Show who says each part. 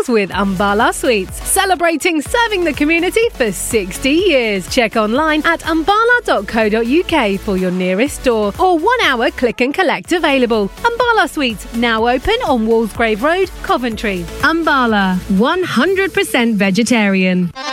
Speaker 1: meals with Umbala Sweets, celebrating serving the community for 60 years. Check online at umbala.co.uk for your nearest store or 1 hour click and collect available. Umbala Sweets, now open on Walsgrave Road, Coventry. Umbala, 100% vegetarian.